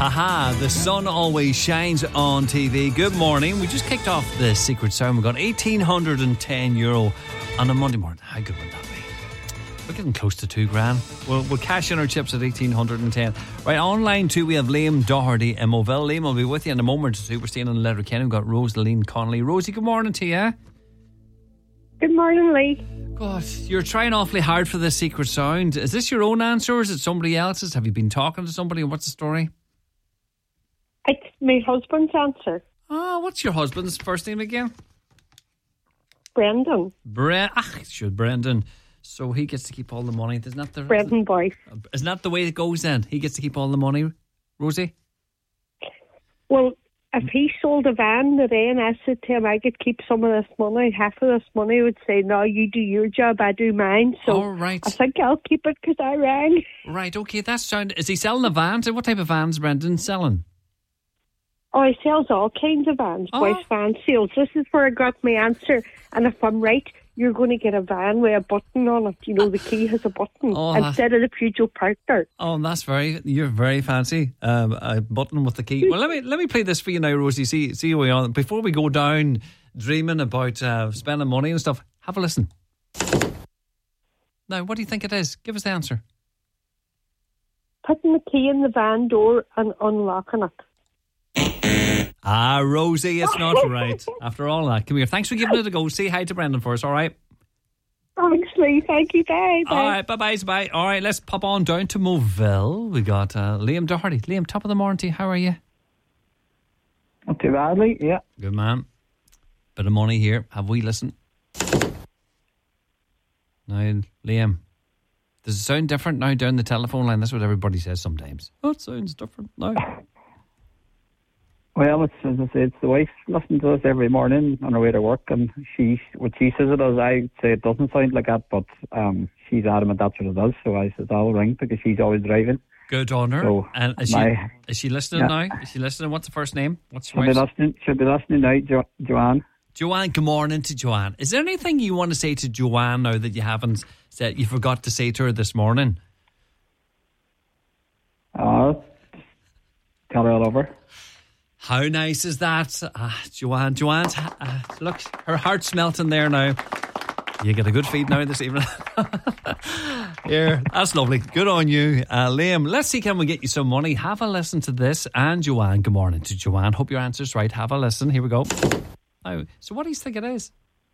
Haha, the sun always shines on TV. Good morning. We just kicked off the Secret Sound. We got €1,810 on a Monday morning. How good would that be? We're getting close to $2,000. We'll cash in our chips at 1,810. Right, online too, we have Liam Doherty in Moville. Liam will be with you in a moment. We're staying on Letterkenny. We've got Rosaline Connolly. Rosie, good morning to you. Good morning, Lee. God, you're trying awfully hard for this Secret Sound. Is this your own answer or is it somebody else's? Have you been talking to somebody? What's the story? It's my husband's answer. Oh, what's your husband's first name again? Brendan. Brendan. So he gets to keep all the money. Isn't that the Brendan boy. Isn't that the way it goes then? He gets to keep all the money, Rosie? Well, if he sold a van today and I said to him I could keep some of this money, half of this money, he would say, no, you do your job, I do mine. So right. I think I'll keep it because I rang. Right, okay, that's sound. Is he selling a van? What type of vans is Brendan selling? Oh, he sells all kinds of vans, boys van sales. This is where I got my answer. And if I'm right, you're going to get a van with a button on it. You know, the key has a button instead of the Peugeot Parker. Oh, that's you're very fancy. A button with the key. Well, let me play this for you now, Rosie. See where we are. Before we go down dreaming about spending money and stuff, have a listen. Now, what do you think it is? Give us the answer. Putting the key in the van door and unlocking it. Rosie, it's not right. After all that, come here. Thanks for giving it a go. Say hi to Brendan for us, all right? Thanks, Lee. Thank you. Bye. All right, bye. All right, let's pop on down to Moville. We got Liam Doherty. Liam, top of the morning to you. How are you? Not too badly, yeah. Good man. Bit of money here. Have we listened? Now, Liam, does it sound different now down the telephone line? That's what everybody says sometimes. Oh, it sounds different now. Well, as I say, it's the wife listening to us every morning on her way to work, and what she says it does, I say it doesn't sound like that, but she's adamant that's what it does, so I said I'll ring because she's always driving. Good on her. So and is she listening now? Is she listening? What's the first name? She'll be listening now, Joanne. Joanne, good morning to Joanne. Is there anything you want to say to Joanne now that you haven't said, you forgot to say to her this morning? Tell her all over. How nice is that? Joanne's, look, her heart's melting there now. You get a good feed now this evening. Here, that's lovely. Good on you. Liam, let's see, can we get you some money? Have a listen to this. And Joanne, good morning to Joanne. Hope your answer's right. Have a listen. Here we go. Now, so what do you think it is?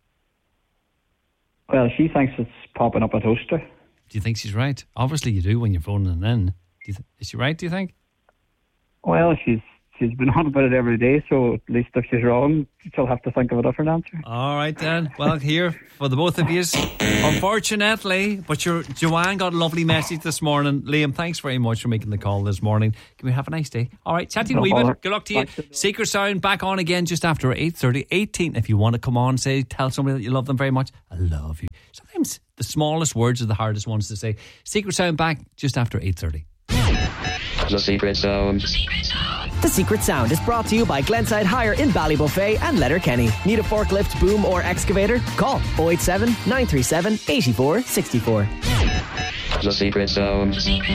Well, she thinks it's popping up a toaster. Do you think she's right? Obviously you do when you're phoning in. Is she right, do you think? Well, she's been on about it every day, so at least if she's wrong, she'll have to think of a different answer. All right, then. Well, here, for the both of you, unfortunately, but Joanne got a lovely message this morning. Liam, thanks very much for making the call this morning. Can we have a nice day? All right, chat to you in a wee bit. Good luck to you. Secret Sound back on again just after 8:30. 18, if you want to come on, tell somebody that you love them very much. I love you. Sometimes the smallest words are the hardest ones to say. Secret Sound back just after 8:30. The Secret Sound. The Secret Sound is brought to you by Glenside Hire in Ballybuffet and Letterkenny. Need a forklift, boom or excavator? Call 087 937 8464. The Secret Sound.